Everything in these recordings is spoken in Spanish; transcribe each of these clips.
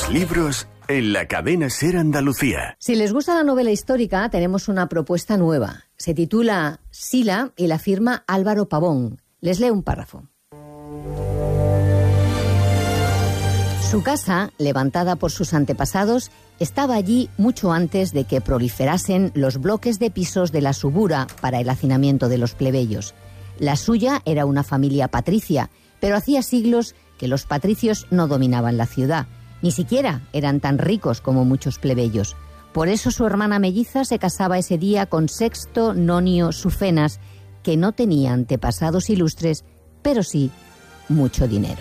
Los libros en la cadena SER Andalucía. Si les gusta la novela histórica, tenemos una propuesta nueva. Se titula Sila y la firma Álvaro Pavón. Les leo un párrafo. Su casa, levantada por sus antepasados, estaba allí mucho antes de que proliferasen los bloques de pisos de la subura para el hacinamiento de los plebeyos. La suya era una familia patricia, pero hacía siglos que los patricios no dominaban la ciudad. Ni siquiera eran tan ricos como muchos plebeyos. Por eso su hermana melliza se casaba ese día con Sexto Nonio Sufenas, que no tenía antepasados ilustres, pero sí mucho dinero.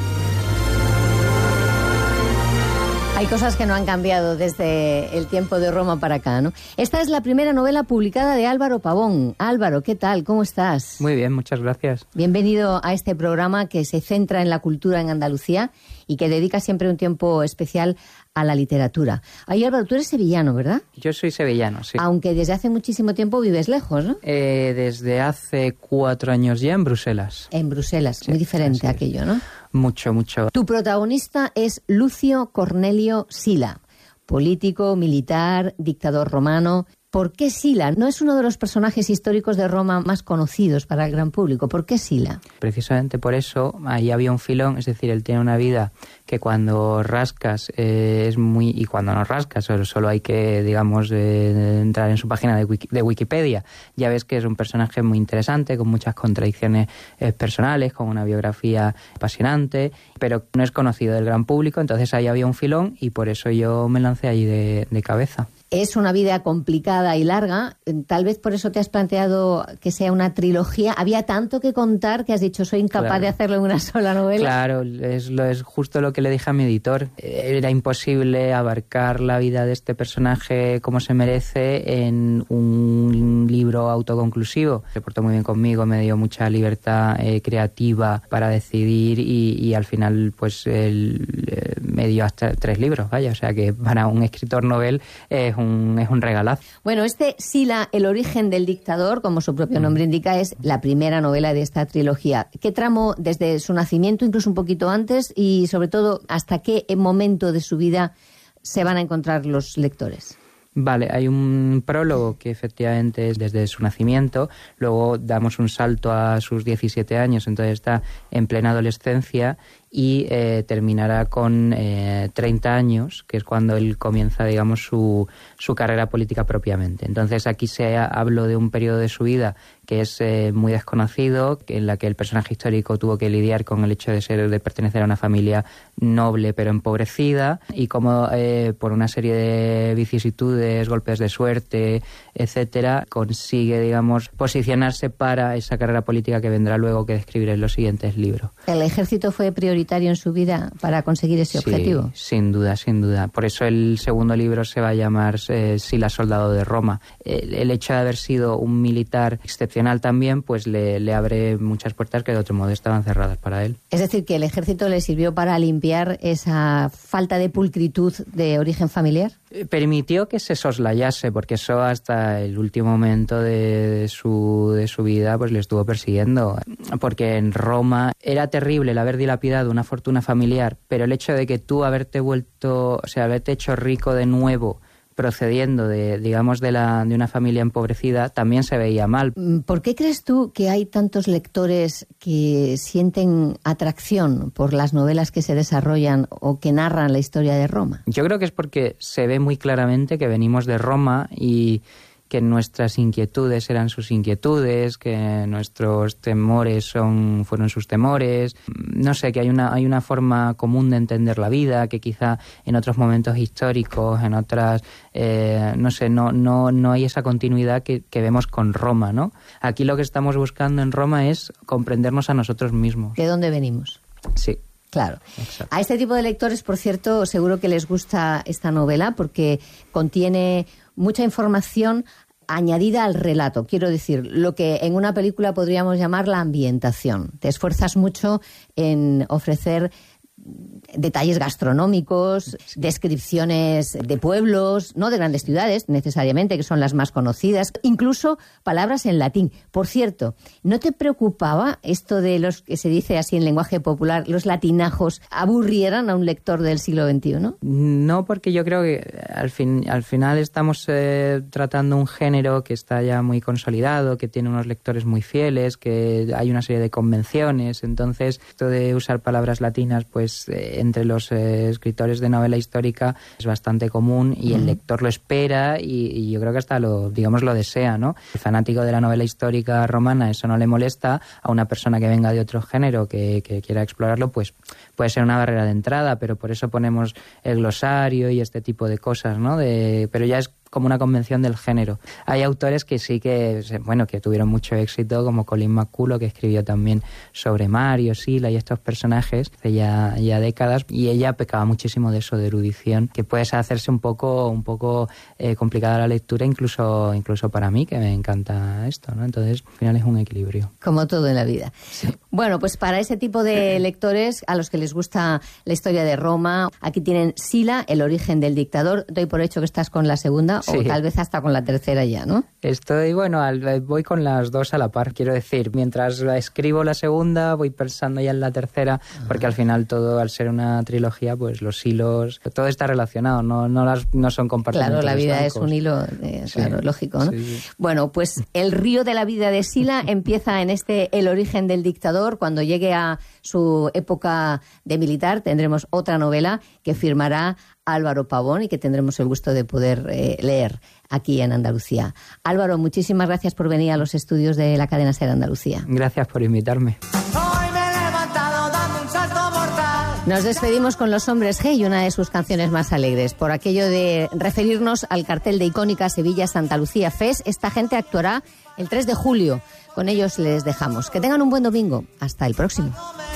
Hay cosas que no han cambiado desde el tiempo de Roma para acá, ¿no? Esta es la primera novela publicada de Álvaro Pavón. Álvaro, ¿qué tal? ¿Cómo estás? Muy bien, muchas gracias. Bienvenido a este programa que se centra en la cultura en Andalucía y que dedica siempre un tiempo especial a la literatura. Ay, Álvaro, tú eres sevillano, ¿verdad? Yo soy sevillano, sí. Aunque desde hace muchísimo tiempo vives lejos, ¿no? Desde hace 4 años ya en Bruselas. En Bruselas, sí, muy diferente aquello, ¿no? Mucho, mucho. Tu protagonista es Lucio Cornelio Sila, político, militar, dictador romano. ¿Por qué Sila? No es uno de los personajes históricos de Roma más conocidos para el gran público. ¿Por qué Sila? Precisamente por eso ahí había un filón, es decir, él tiene una vida que cuando rascas es muy... y cuando no rascas, solo hay que, digamos, entrar en su página de Wikipedia. Ya ves que es un personaje muy interesante, con muchas contradicciones personales, con una biografía apasionante, pero no es conocido del gran público, entonces ahí había un filón y por eso yo me lancé allí de cabeza. Es una vida complicada y larga, tal vez por eso te has planteado que sea una trilogía. Había tanto que contar que has dicho, soy incapaz de hacerlo en una sola novela. Claro, es justo lo que le dije a mi editor. Era imposible abarcar la vida de este personaje como se merece en un libro autoconclusivo. Se portó muy bien conmigo, me dio mucha libertad creativa para decidir y al final pues me dio hasta 3 libros, vaya, o sea que para un escritor novel es un regalazo. Bueno, Sila, el origen del dictador, como su propio nombre indica, es la primera novela de esta trilogía. ¿Qué tramo desde su nacimiento, incluso un poquito antes, y sobre todo hasta qué momento de su vida se van a encontrar los lectores? Vale, hay un prólogo que efectivamente es desde su nacimiento, luego damos un salto a sus 17 años, entonces está en plena adolescencia y terminará con 30 años, que es cuando él comienza, digamos, su carrera política propiamente. Entonces aquí hablo de un periodo de su vida que es muy desconocido, en la que el personaje histórico tuvo que lidiar con el hecho de pertenecer a una familia noble pero empobrecida, y cómo por una serie de vicisitudes, golpes de suerte, etcétera, consigue, digamos, posicionarse para esa carrera política que vendrá luego, que describiré en los siguientes libros. ¿El ejército fue prioritario en su vida para conseguir ese objetivo? Sin duda, sin duda. Por eso el segundo libro se va a llamar Sila, soldado de Roma. El hecho de haber sido un militar excepcional también, pues le abre muchas puertas que de otro modo estaban cerradas para él. Es decir, que el ejército le sirvió para limpiar esa falta de pulcritud de origen familiar. Permitió que se soslayase, porque eso hasta el último momento de su vida pues le estuvo persiguiendo, porque en Roma era terrible el haber dilapidado una fortuna familiar, pero el hecho de que tú haberte hecho rico de nuevo procediendo de una familia empobrecida también se veía mal. ¿Por qué crees tú que hay tantos lectores que sienten atracción por las novelas que se desarrollan o que narran la historia de Roma? Yo creo que es porque se ve muy claramente que venimos de Roma y que nuestras inquietudes eran sus inquietudes, que nuestros temores fueron sus temores. No sé, que hay una forma común de entender la vida, que quizá en otros momentos históricos, en otras, no hay esa continuidad que vemos con Roma, ¿no? Aquí lo que estamos buscando en Roma es comprendernos a nosotros mismos. ¿De dónde venimos? Sí. Claro. Exacto. A este tipo de lectores, por cierto, seguro que les gusta esta novela porque contiene mucha información añadida al relato. Quiero decir, lo que en una película podríamos llamar la ambientación. Te esfuerzas mucho en ofrecer detalles gastronómicos, descripciones de pueblos, no de grandes ciudades necesariamente, que son las más conocidas, incluso palabras en latín. Por cierto, ¿no te preocupaba esto de los que se dice así en lenguaje popular, los latinajos, aburrieran a un lector del siglo XXI? No, porque yo creo que al final estamos tratando un género que está ya muy consolidado, que tiene unos lectores muy fieles, que hay una serie de convenciones. Entonces, esto de usar palabras latinas, pues entre los escritores de novela histórica es bastante común y el lector lo espera y yo creo que hasta lo desea, ¿no? El fanático de la novela histórica romana, eso no le molesta. A una persona que venga de otro género que quiera explorarlo, pues puede ser una barrera de entrada, pero por eso ponemos el glosario y este tipo de cosas, ¿no? Pero ya es como una convención del género. Hay autores que sí que tuvieron mucho éxito, como Colin McCullough, que escribió también sobre Mario, Sila y estos personajes hace ya décadas, y ella pecaba muchísimo de eso, de erudición, que puede hacerse un poco complicada la lectura, incluso para mí, que me encanta esto, ¿no? Entonces, al final es un equilibrio. Como todo en la vida. Sí. Bueno, pues para ese tipo de lectores, a los que les gusta la historia de Roma, aquí tienen Sila, el origen del dictador. Doy por hecho que estás con la segunda, sí, o tal vez hasta con la tercera ya, ¿no? Voy con las dos a la par, quiero decir. Mientras escribo la segunda, voy pensando ya en la tercera, porque al final todo, al ser una trilogía, pues los hilos, todo está relacionado, no son compartimentos. Claro, la vida blancos. Es un hilo, claro, lógico, ¿no? Sí. Bueno, pues el río de la vida de Sila empieza en El origen del dictador. Cuando llegue a su época de militar, tendremos otra novela que firmará Álvaro Pavón y que tendremos el gusto de poder leer aquí en Andalucía. Álvaro, muchísimas gracias por venir a los estudios de la cadena SER Andalucía. Gracias por invitarme. Hoy me he levantado dando un salto mortal. Nos despedimos con Los Hombres G y una de sus canciones más alegres. Por aquello de referirnos al cartel de Icónica Sevilla Santa Lucía Fest, esta gente actuará el 3 de julio. Con ellos les dejamos. Que tengan un buen domingo. Hasta el próximo.